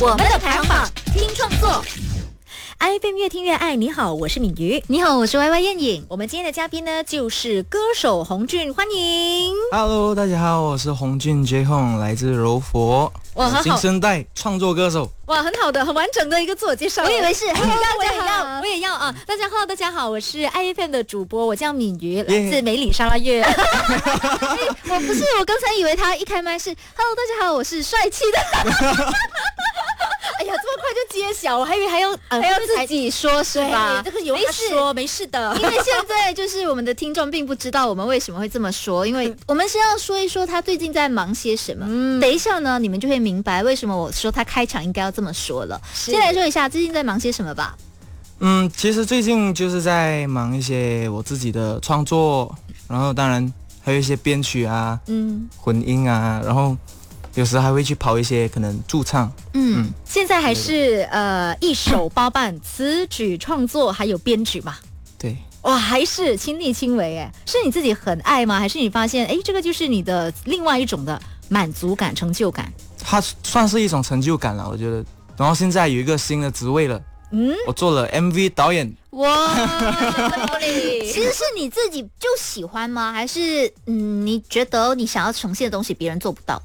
我们的排行榜听创作。iFM 越听越爱，你好，我是敏瑜。 你好，我是 YY 燕颖。 我们今天的嘉宾呢，就是歌手洪俊，欢迎。 Hello， 大家好，我是洪俊 J Hong， 来自柔佛， 哇，很好， 新生代创作歌手。 哇，很好的，很完整的一个自我介绍。 我以为是， 我也要啊！大家好，我是 iFM 的主播，我叫敏瑜，来自美里沙拉月。 我刚才以为他一开麦是 Hello， 大家好，我是帅气的。 哎呀，这么快就揭晓，我还以为还要自己说是吧？ 这个有他说没事的， 因为现在就是我们的听众并不知道我们为什么会这么说，因为我们是要说一说他最近在忙些什么。等一下呢，你们就会明白为什么我说他开场应该要这么说了。先来说一下最近在忙些什么吧。 其实最近就是在忙一些我自己的创作，然后当然还有一些编曲啊，混音啊，然后有时还会去跑一些可能驻唱。 现在还是一手包办词曲创作还有编曲嘛？ 对。 哇，还是亲力亲为哎，是你自己很爱吗？还是你发现这个就是你的另外一种的满足感、成就感？ 它算是一种成就感了，我觉得。然后现在有一个新的职位了，我做了 MV 导演。 哇，其实是你自己就喜欢吗？还是你觉得你想要呈现的东西别人做不到？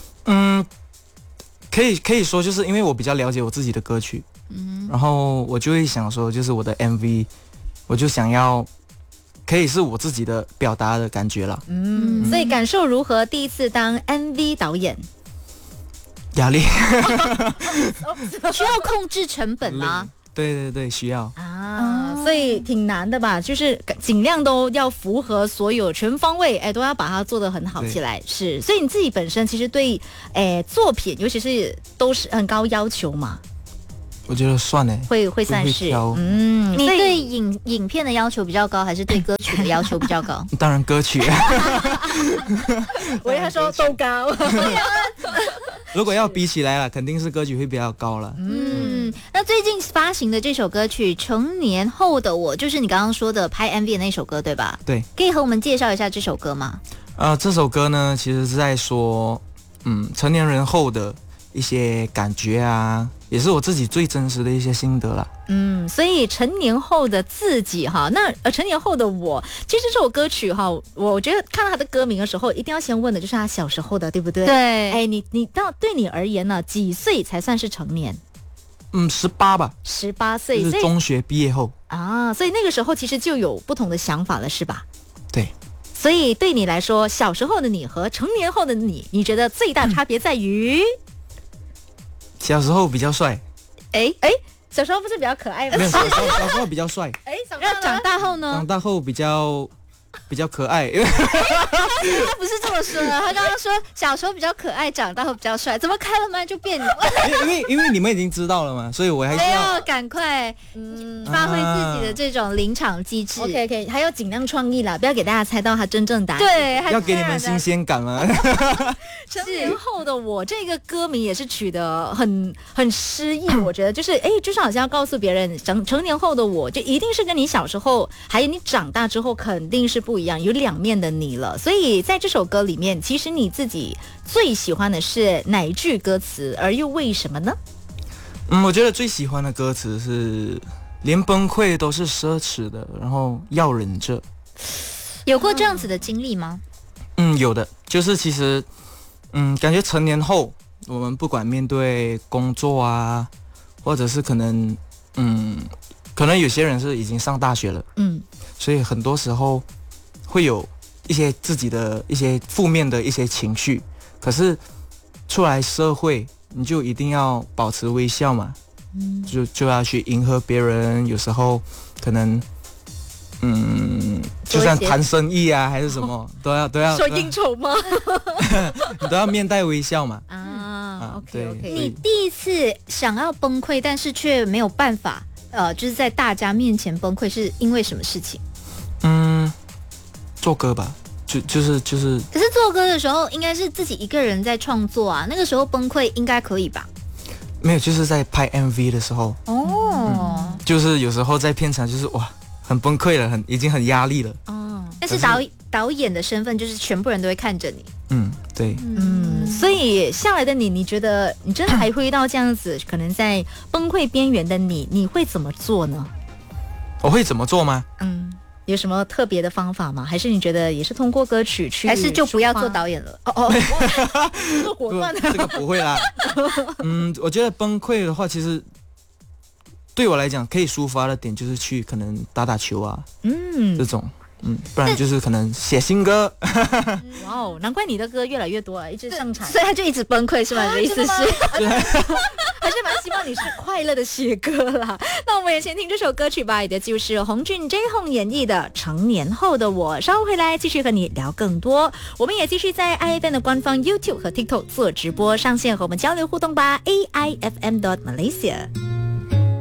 可以说就是因为我比较了解我自己的歌曲，然后我就会想说，就是我的 MV， 我就想要可以是我自己的表达的感觉了。 所以感受如何？第一次当 MV 导演， 压力需要控制成本吗？ 对，需要啊，所以挺难的吧？就是尽量都要符合所有全方位，都要把它做得很好起来。是，所以你自己本身其实对作品，尤其是都是很高要求嘛？ 我觉得算呢， 会算是。 你对影片的要求比较高，还是对歌曲的要求比较高？ 当然歌曲。 我跟他说都高。 如果要比起来了，肯定是歌曲会比较高了。 那最近发行的这首歌曲《成年后的我》，就是你刚刚说的拍 MV 的那首歌，对吧？ 对。 可以和我们介绍一下这首歌吗？ 这首歌呢，其实是在说，成年人后的一些感觉啊，也是我自己最真实的一些心得啦。 所以成年后的自己哈，那成年后的我，其实这首歌曲哈，我觉得看到他的歌名的时候，一定要先问的就是他小时候的，对不对？ 对。 你对你而言呢，几岁才算是成年 ？18吧。 18岁， 就是中学毕业后啊，所以那个时候其实就有不同的想法了，是吧？ 对。 所以对你来说，小时候的你和成年后的你觉得最大差别在于？ 小时候比较帅。 小时候不是比较可爱吗？ 没有，小时候比较帅。 长大后呢？ 长大后比较可爱。 他不是这么说的，他刚刚说小时候比较可爱，长大后比较帅，怎么开了麦就变了？ 因为你们已经知道了嘛，所以我还是要赶快发挥自己的这种临场机智。 OK， 还要尽量创意啦，不要给大家猜到他真正答案。 对， 要给你们新鲜感嘛。 成年后的我这个歌名也是取得很诗意，我觉得就是就是好像要告诉别人，成年后的我就一定是跟你小时候还有你长大之后肯定是不一样，有两面的你了。所以在这首歌里面，其实你自己最喜欢的是哪一句歌词，而又为什么呢？ 我觉得最喜欢的歌词是连崩溃都是奢侈的，然后要忍着。 有过这样子的经历吗？ 有的，就是其实感觉成年后我们不管面对工作啊，或者是可能有些人是已经上大学了，所以很多时候会有一些自己的一些负面的一些情绪，可是出来社会你就一定要保持微笑嘛，就要去迎合别人，有时候可能就算谈生意啊还是什么，都要说应酬吗？ 你都要面带微笑嘛。 OK。 你第一次想要崩溃，但是却没有办法，就是在大家面前崩溃，是因为什么事情？ 做歌吧，就是。 可是做歌的时候，应该是自己一个人在创作啊，那个时候崩溃应该可以吧？ 没有，就是在拍 MV 的时候。就是有时候在片场，就是哇，很崩溃了，已经很压力了。 但是导演的身份就是全部人都会看着你。 对。 所以下来的你觉得你真的还会遇到这样子可能在崩溃边缘的你会怎么做呢？ 我会怎么做吗？ 有什么特别的方法吗？还是你觉得也是通过歌曲去， 还是就不要做导演了？ 做果断的。 这个不会啦。我觉得崩溃的话，其实对我来讲可以抒发的点就是去可能打打球啊，这种。不然就是可能写新歌。 哇哦，难怪你的歌越来越多了，一直上场， 所以他就一直崩溃是吗？你的意思是？ 还是蛮希望你是快乐的写歌啦。那我们也先听这首歌曲吧，也就是洪俊 J Hong 演绎的《成年后的我》。稍后回来继续和你聊更多。我们也继续在 IFM 的官方 YouTube 和 TikTok 做直播上线，和我们交流互动吧。AIFM.Malaysia。